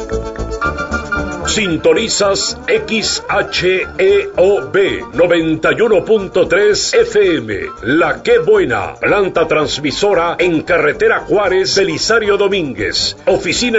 Sintonizas XHEOB 91.3 FM, La Qué Buena, planta transmisora en Carretera Juárez, Belisario Domínguez, oficina